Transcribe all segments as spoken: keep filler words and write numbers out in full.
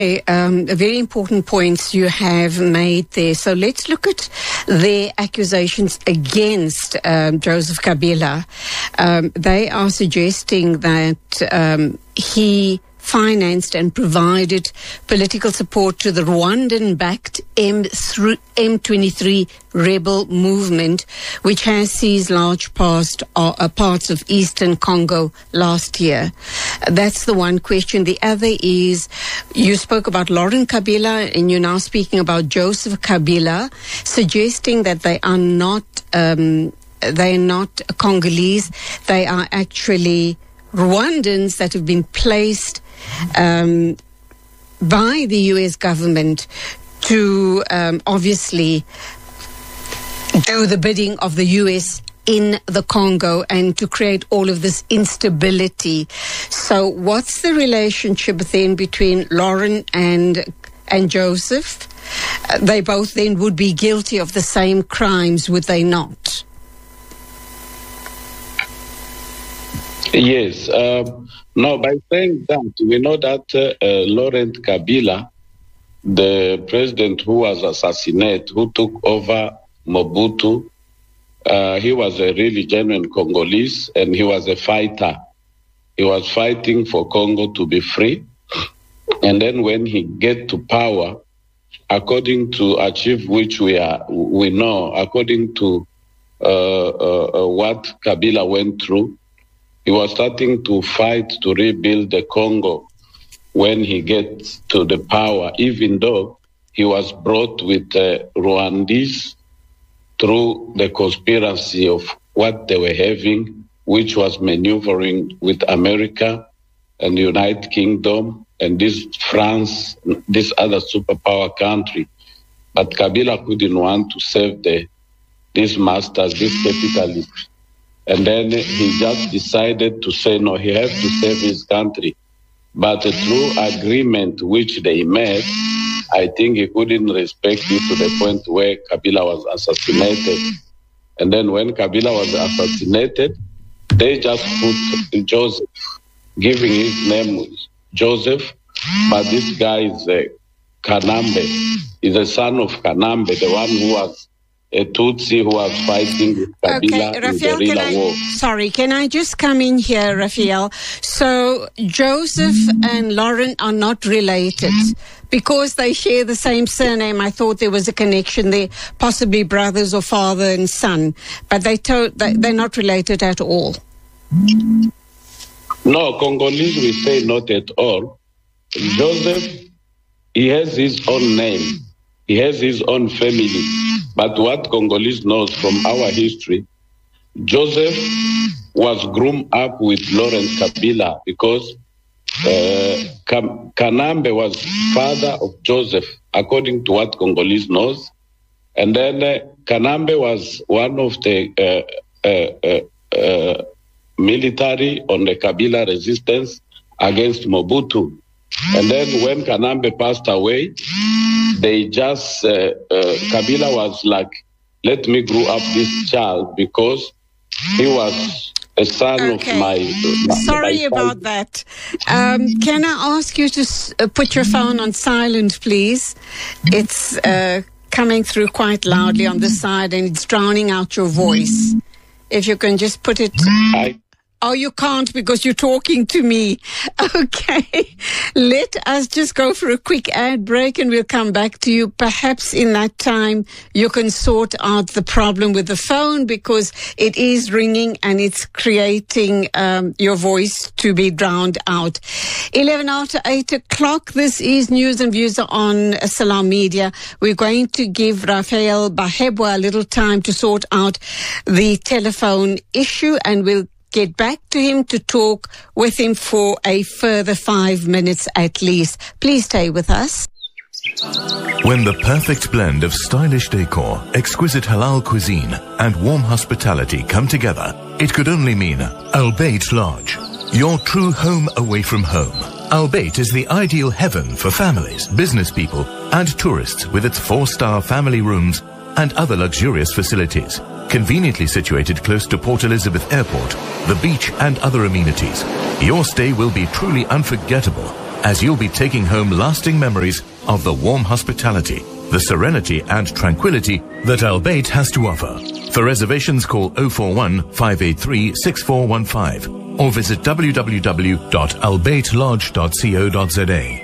Um, very important points you have made there. So let's look at their accusations against um, Joseph Kabila. Um, they are suggesting that um, he financed and provided political support to the Rwandan-backed M twenty-three rebel movement, which has seized large parts, uh, parts of eastern Congo last year. That's the one question. The other is, you spoke about Laurent Kabila, and you're now speaking about Joseph Kabila, suggesting that they are not um, they are not Congolese. They are actually Rwandans that have been placed Um, by the U S government to um, obviously do the bidding of the U S in the Congo and to create all of this instability. So what's the relationship then between Lauren and and Joseph? Uh, they both then would be guilty of the same crimes, would they not? Yes. Um, no, by saying that, we know that uh, uh, Laurent Kabila, the president who was assassinated, who took over Mobutu, uh, he was a really genuine Congolese, and he was a fighter. He was fighting for Congo to be free. And then when he get to power, according to achieve which we are, we know, according to uh, uh, uh, what Kabila went through, he was starting to fight to rebuild the Congo when he gets to the power, even though he was brought with uh, Rwandese through the conspiracy of what they were having, which was maneuvering with America and the United Kingdom and this France, this other superpower country. But Kabila couldn't want to save the these masters, these capitalists. And then he just decided to say, no, he has to save his country. But through agreement which they made, I think he couldn't respect it to the point where Kabila was assassinated. And then when Kabila was assassinated, they just put Joseph, giving his name Joseph, but this guy is uh, Kanambe. He's the son of Kanambe, the one who was a Tutsi who was fighting with Kabila okay, Raphael, in guerrilla can I, war. Sorry, can I just come in here, Raphael? So Joseph and Lauren are not related because they share the same surname. I thought there was a connection there, possibly brothers or father and son, but they to- they, they're not related at all. No, Congolese, we say not at all. Joseph, he has his own name. He has his own family. But what Congolese knows from our history, Joseph was groomed up with Laurent Kabila because uh, Kanambe was father of Joseph, according to what Congolese knows. And then uh, Kanambe was one of the uh, uh, uh, uh, military on the Kabila resistance against Mobutu. And then when Kanambe passed away, they just, uh, uh, Kabila was like, let me grow up this child because he was a son okay. of my... my Sorry my about that. Um, can I ask you to s- uh, put your phone on silent, please? It's uh, coming through quite loudly on this side and it's drowning out your voice. If you can just put it... I- Oh, you can't because you're talking to me. Okay. Let us just go for a quick ad break and we'll come back to you. Perhaps in that time you can sort out the problem with the phone because it is ringing and it's creating um, your voice to be drowned out. eleven after eight o'clock. This is News and Views on Salam Media. We're going to give Raphael Bahebwa a little time to sort out the telephone issue and we'll get back to him to talk with him for a further five minutes at least. Please stay with us. When the perfect blend of stylish decor, exquisite halal cuisine, and warm hospitality come together, it could only mean Al Bayt Lodge, your true home away from home. Al Bayt is the ideal heaven for families, business people, and tourists with its four-star family rooms and other luxurious facilities. Conveniently situated close to Port Elizabeth Airport, the beach and other amenities, your stay will be truly unforgettable. as you'll be taking home lasting memories of the warm hospitality, the serenity and tranquility that Al Bayt has to offer. For reservations, call oh four one, five eight three, six four one five or visit w w w dot al bayt lodge dot co dot z a.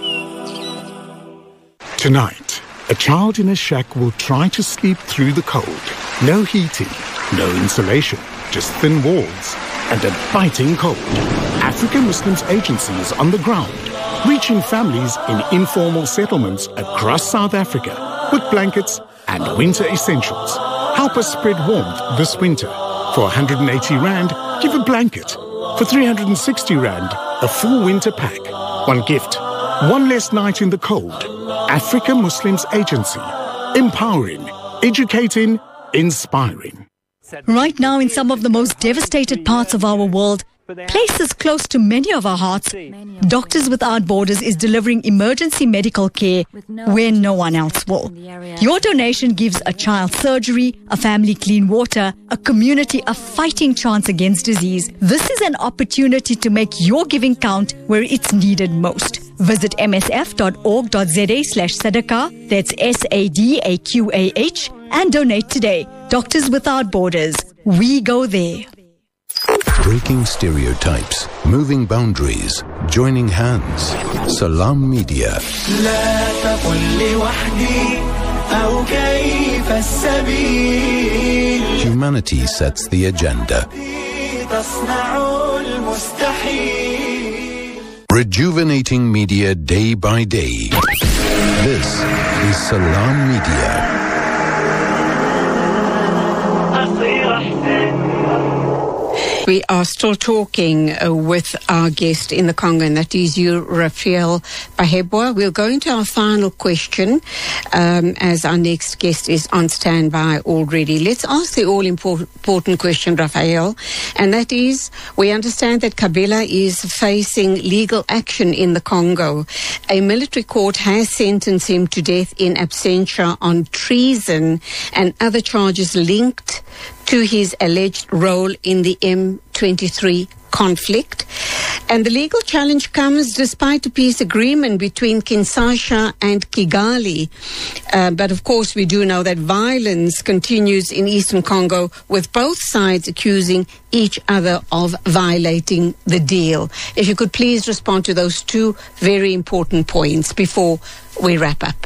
Tonight, a child in a shack will try to sleep through the cold. No heating, no insulation, just thin walls and a biting cold. African Muslims Agency is on the ground, reaching families in informal settlements across South Africa with blankets and winter essentials. Help us spread warmth this winter. For one hundred eighty rand, give a blanket. For three hundred sixty rand, a full winter pack. One gift, one less night in the cold. African Muslims Agency. Empowering, educating, inspiring. Right now, in some of the most devastated parts of our world, places close to many of our hearts, Doctors Without Borders is delivering emergency medical care where no one else will. Your donation gives a child surgery, a family clean water, a community a fighting chance against disease. This is an opportunity to make your giving count where it's needed most. Visit m s f dot org dot z a slash sadaqah, that's S A D A Q A H, and donate today. Doctors Without Borders. We go there. Breaking stereotypes, moving boundaries, joining hands. Salam Media. Humanity sets the agenda. Rejuvenating media day by day. This is Salam Media. We are still talking uh, with our guest in the Congo, and that is you, Raphael Bahebwa. We'll go into our final question um, as our next guest is on standby already. Let's ask the all-important question, Raphael, and that is, we understand that Kabila is facing legal action in the Congo. A military court has sentenced him to death in absentia on treason and other charges linked to his alleged role in the M twenty-three conflict. And the legal challenge comes despite a peace agreement between Kinshasa and Kigali. Uh, but of course, we do know that violence continues in eastern Congo, with both sides accusing each other of violating the deal. If you could please respond to those two very important points before we wrap up.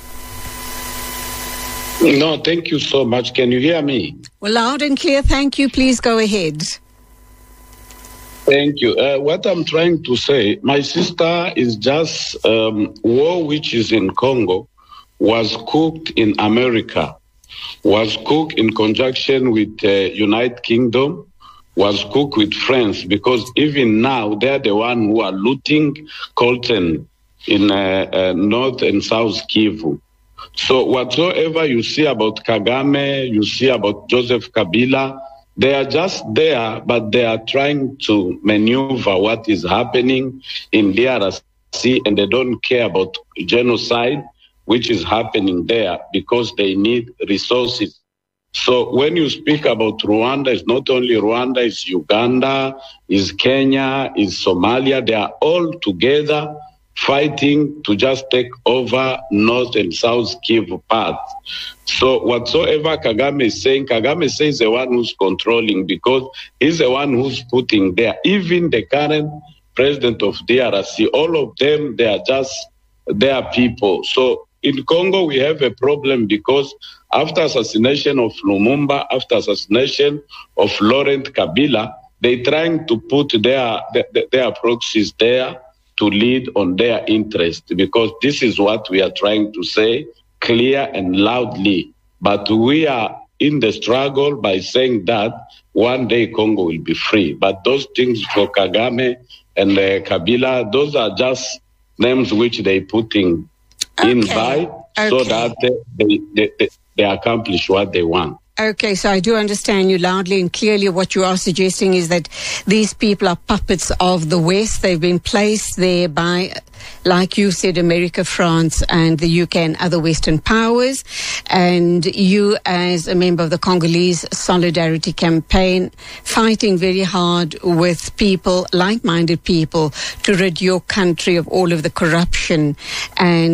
No, thank you so much. Can you hear me? Well, loud and clear. Thank you. Please go ahead. Thank you. Uh, what I'm trying to say, my sister, is just um, war which is in Congo was cooked in America, was cooked in conjunction with uh, United Kingdom, was cooked with France, because even now they're the one who are looting coltan in uh, uh, North and South Kivu. So whatsoever you see about Kagame, you see about Joseph Kabila, they are just there, but they are trying to maneuver what is happening in D R C, and they don't care about genocide, which is happening there, because they need resources. So when you speak about Rwanda, it's not only Rwanda, it's Uganda, it's Kenya, it's Somalia. They are all together fighting to just take over North and South Kivu parts. So whatsoever Kagame is saying, Kagame says the one who's controlling, because he's the one who's putting there. Even the current president of D R C, all of them, they are just their people. So in Congo, we have a problem, because after assassination of Lumumba, after assassination of Laurent Kabila, they're trying to put their, their, their proxies there to lead on their interest, because this is what we are trying to say clear and loudly. But we are in the struggle by saying that one day Congo will be free. But those things for Kagame and uh, Kabila, those are just names which they putting okay. in by okay. so that they, they, they, they accomplish what they want. Okay, so I do understand you loudly and clearly. What you are suggesting is that these people are puppets of the West. They've been placed there by, like you said, America, France, and the U K and other Western powers. And you, as a member of the Congolese Solidarity Campaign, fighting very hard with people, like-minded people, to rid your country of all of the corruption and